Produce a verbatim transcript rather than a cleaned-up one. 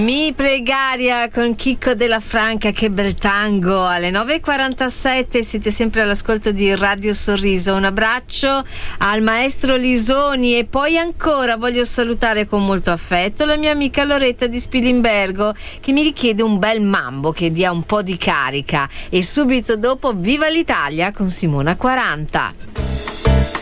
Mi Pregaria con Chicco della Franca, che bel tango. Alle nove e quarantasette siete sempre all'ascolto di Radio Sorriso. Un abbraccio al maestro Lisoni e poi ancora voglio salutare con molto affetto la mia amica Loretta di Spilimbergo, che mi richiede un bel mambo che dia un po' di carica, e subito dopo Viva l'Italia con Simona quaranta.